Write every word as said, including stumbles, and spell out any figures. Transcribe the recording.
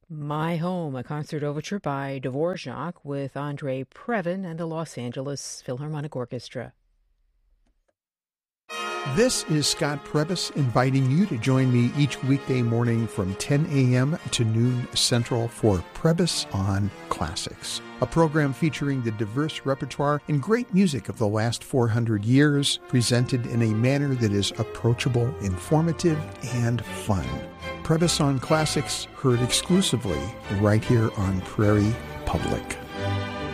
My Home, a concert overture by Dvorak with Andrei Previn and the Los Angeles Philharmonic Orchestra. This is Scott Previs inviting you to join me each weekday morning from ten a.m. to noon Central for Previs on Classics, a program featuring the diverse repertoire and great music of the last four hundred years, presented in a manner that is approachable, informative, and fun. Previs on Classics, heard exclusively right here on Prairie Public.